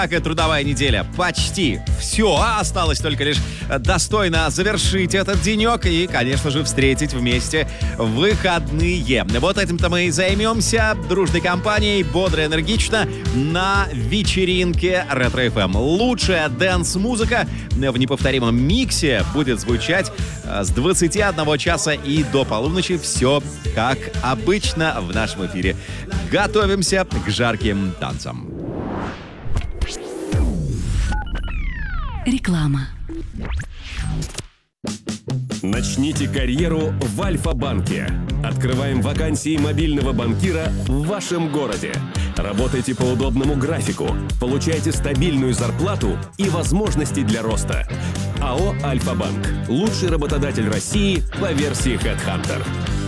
Так и трудовая неделя почти все. Осталось только лишь достойно завершить этот денек и, конечно же, встретить вместе выходные. Вот этим-то мы и займемся дружной компанией, бодро, энергично на вечеринке Ретро FM. Лучшая дэнс-музыка в неповторимом миксе будет звучать с 21 часа и до полуночи. Все как обычно в нашем эфире. Готовимся к жарким танцам. Реклама. Начните карьеру в Альфа-банке. Открываем вакансии мобильного банкира в вашем городе. Работайте по удобному графику, получайте стабильную зарплату и возможности для роста. АО «Альфа-банк» – лучший работодатель России по версии HeadHunter.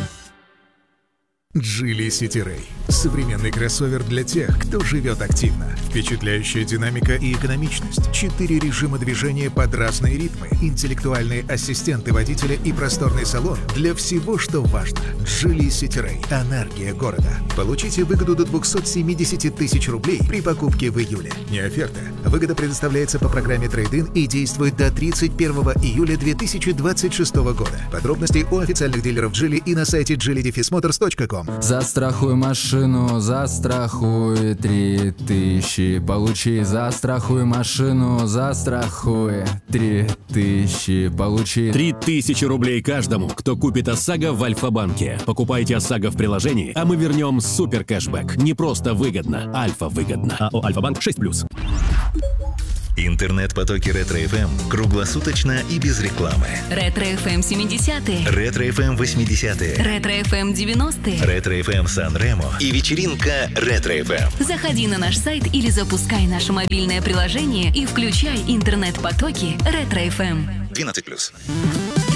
Geely City Ray. Современный кроссовер для тех, кто живет активно. Впечатляющая динамика и экономичность. 4 режима движения под разные ритмы. Интеллектуальные ассистенты водителя и просторный салон для всего, что важно. Geely City Ray. Энергия города. Получите выгоду до 270 тысяч рублей при покупке в июле. Не оферта. Выгода предоставляется по программе Trade-in и действует до 31 июля 2026 года. Подробности у официальных дилеров Geely и на сайте geely-motors.com. Застрахуй машину, застрахуй 3000. Получи, застрахуй машину, застрахуй 3000. Получи 3000 рублей каждому, кто купит ОСАГО в Альфа-банке. Покупайте ОСАГО в приложении, а мы вернем супер кэшбэк. Не просто выгодно, Альфа-выгодно. АО «Альфа-банк» 6+. Интернет-потоки Ретро FM круглосуточно и без рекламы. Ретро FM 70-е. Ретро FM 80-е. Ретро FM 90-е. Ретро FM Сан-Ремо и вечеринка Ретро FM. Заходи на наш сайт или запускай наше мобильное приложение и включай интернет-потоки Ретро FM. 12+.